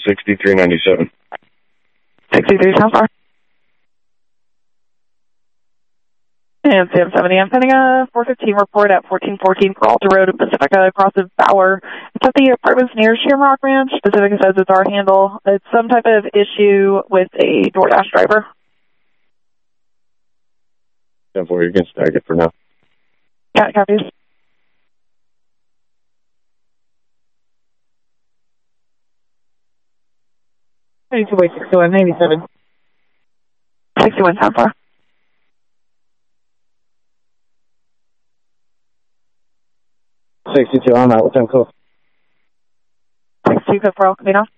6397. 63, how far? And Sam 70, I'm sending a 415 report at 1414 Peralta Road in Pacifica across of Bauer. It's at the apartments near Shamrock Ranch. Pacifica says it's our handle. It's some type of issue with a DoorDash driver. 10-4, you can stack it for now. Yeah, copies. Hey, 61, 97. 61, how far? 62, I'm out. What's that code? 62, good for all, Camino.